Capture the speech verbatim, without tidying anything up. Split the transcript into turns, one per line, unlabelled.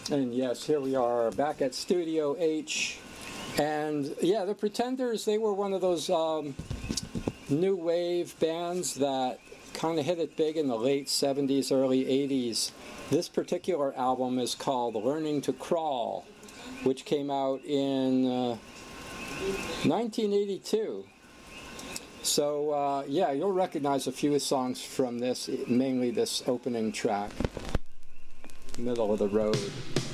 And yes, here we are back at Studio H. And yeah, the Pretenders, they were one of those um, new wave bands that kind of hit it big in the late seventies, early eighties. This particular album is called Learning to Crawl, which came out in uh, nineteen eighty-two. So uh, yeah, you'll recognize a few songs from this, mainly this opening track, Middle of the Road.